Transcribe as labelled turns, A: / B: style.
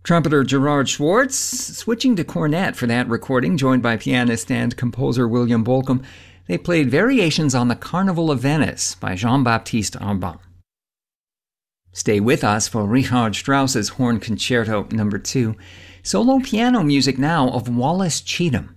A: Trumpeter Gerard Schwartz, switching to cornet for that recording, joined by pianist and composer William Bolcom. They played variations on the Carnival of Venice by Jean-Baptiste Urbain. Stay with us for Richard Strauss's Horn Concerto No. 2. Solo piano music now of Wallace Cheatham.